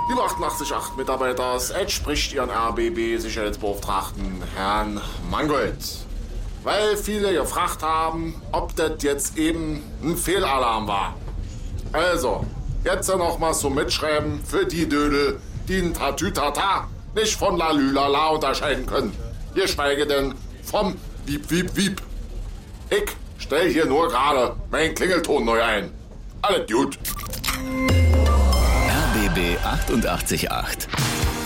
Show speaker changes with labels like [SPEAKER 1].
[SPEAKER 1] Liebe 888 Mitarbeiter, es spricht Ihren RBB-Sicherheitsbeauftragten Herrn Mangold. Weil viele gefragt haben, ob das jetzt eben ein Fehlalarm war. Also, jetzt noch mal so mitschreiben für die Dödel, die ein Tatütata nicht von Lalülala unterscheiden können. Geschweige denn vom Wiep, Wiep, Wiep. Ich stell hier nur gerade meinen Klingelton neu ein. Alles gut.
[SPEAKER 2] RBB 888.